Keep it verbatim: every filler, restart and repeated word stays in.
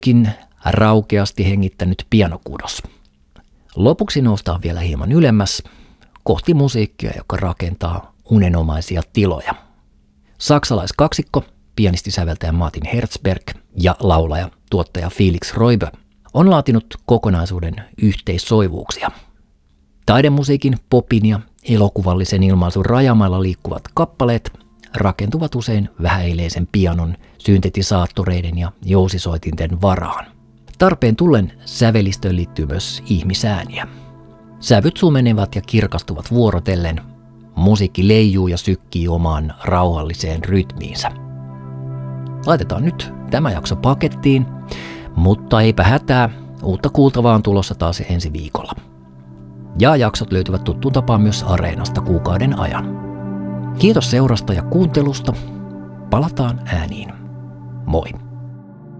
Bachkin raukeasti hengittänyt pianokudos. Lopuksi noustaan vielä hieman ylemmäs kohti musiikkia, joka rakentaa unenomaisia tiloja. Saksalaiskaksikko, pianisti-säveltäjä Martin Herzberg ja laulaja-tuottaja Felix Roibe on laatinut kokonaisuuden yhteissoivuuksia. Taidemusiikin, popin ja elokuvallisen ilmaisun rajamailla liikkuvat kappaleet rakentuvat usein vähäileisen pianon, syntetisaattoreiden ja jousisoitinten varaan. Tarpeen tullen sävelistöön liittyy myös ihmisääniä. Sävyt sumenevat ja kirkastuvat vuorotellen. Musiikki leijuu ja sykkii omaan rauhalliseen rytmiinsä. Laitetaan nyt tämä jakso pakettiin, mutta eipä hätää, uutta kuultavaa on tulossa taas ensi viikolla. Ja jaksot löytyvät tuttuun tapaan myös Areenasta kuukauden ajan. Kiitos seurasta ja kuuntelusta. Palataan ääniin. Moi!